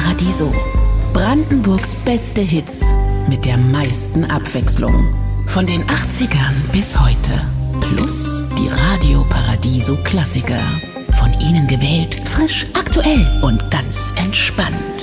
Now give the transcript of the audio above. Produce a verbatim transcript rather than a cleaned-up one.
Paradiso. Brandenburgs beste Hits mit der meisten Abwechslung. Von den achtzigern bis heute. Plus die Radio Paradiso Klassiker. Von Ihnen gewählt, frisch, aktuell und ganz entspannt.